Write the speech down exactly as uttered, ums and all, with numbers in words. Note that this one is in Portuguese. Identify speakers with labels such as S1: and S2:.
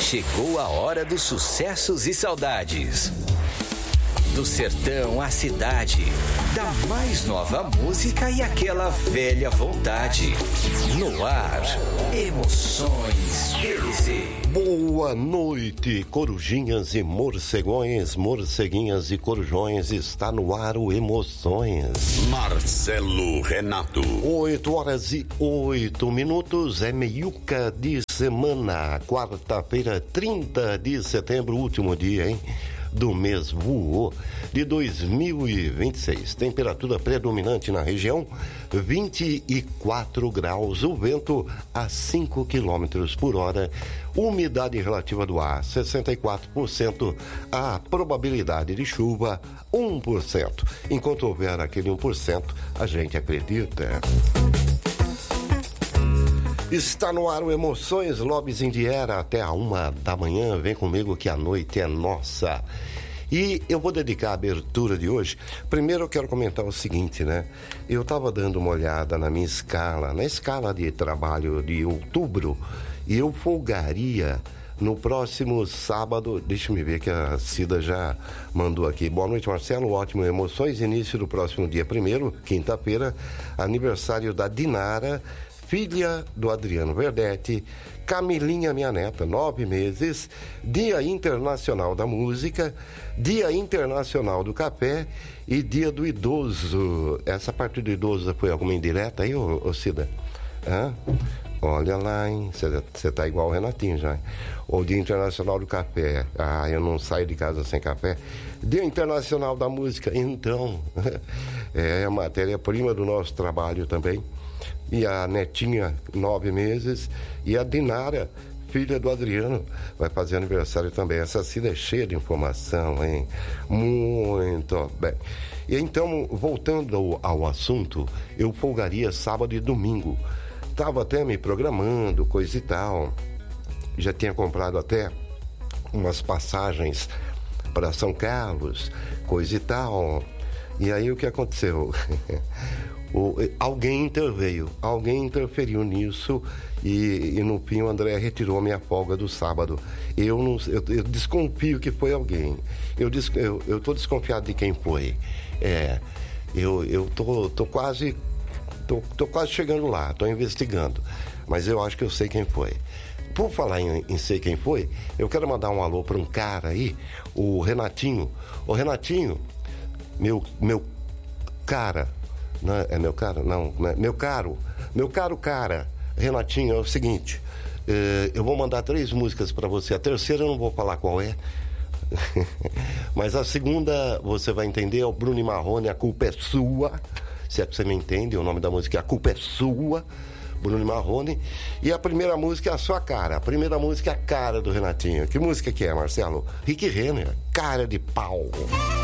S1: Chegou a hora dos sucessos e saudades. Do sertão à cidade, da mais nova música e aquela velha vontade. No ar, Emoções P Z.
S2: Boa noite, corujinhas e morcegões, morceguinhas e corujões. Está no ar o Emoções.
S3: Marcelo Renato.
S2: Oito horas e oito minutos, é meiuca de semana. Quarta-feira, trinta de setembro, último dia, hein? Do mês voou de dois mil e vinte e seis. Temperatura predominante na região, vinte e quatro graus. O vento a cinco quilômetros por hora. Umidade relativa do ar, sessenta e quatro por cento. A probabilidade de chuva, um por cento. Enquanto houver aquele um por cento, a gente acredita. Está no ar o Emoções, Lobes Indiera, até a uma da manhã. Vem comigo que a noite é nossa. E eu vou dedicar a abertura de hoje. Primeiro eu quero comentar o seguinte, né? Eu estava dando uma olhada na minha escala, na escala de trabalho de outubro, e eu folgaria no próximo sábado. Deixa eu ver que a Cida já mandou aqui. Boa noite, Marcelo. Ótimo Emoções. Início do próximo dia primeiro, quinta-feira, aniversário da Dinara, filha do Adriano Verdetti. Camilinha, minha neta, nove meses. Dia Internacional da Música, Dia Internacional do Café e Dia do Idoso. Essa parte do idoso foi alguma indireta aí, ô, ô Cida? Hã? Olha lá, hein? Você tá igual o Renatinho já. O Dia Internacional do Café. Ah, eu não saio de casa sem café. Dia Internacional da Música. Então, é a matéria-prima do nosso trabalho também. E a netinha, nove meses, e a Dinara, filha do Adriano, vai fazer aniversário também. Essa Cida é cheia de informação, hein? Muito bem. E então, voltando ao, ao assunto, eu folgaria sábado e domingo. Estava até me programando, coisa e tal. Já tinha comprado até umas passagens para São Carlos, coisa e tal. E aí o que aconteceu? O, alguém interveio, alguém interferiu nisso e, e no fim o André retirou a minha folga do sábado. Eu, não, eu, eu desconfio que foi alguém. Eu, des, eu, eu tô desconfiado de quem foi. É, eu, eu tô, tô quase tô, tô quase chegando lá, tô investigando. Mas eu acho que eu sei quem foi. Por falar em, em sei quem foi, eu quero mandar um alô para um cara aí, o Renatinho. O Renatinho, meu, meu cara... Não, é meu caro? Não, né? Meu caro, meu caro cara, Renatinho, é o seguinte, eh, eu vou mandar três músicas pra você. A terceira eu não vou falar qual é, mas a segunda você vai entender, é o Bruno e Marrone, A Culpa é Sua, se é que você me entende, o nome da música é A Culpa é Sua, Bruno e Marrone, e a primeira música é A Sua Cara, a primeira música é a cara do Renatinho. Que música que é, Marcelo? Rick Renner, Cara de Pau.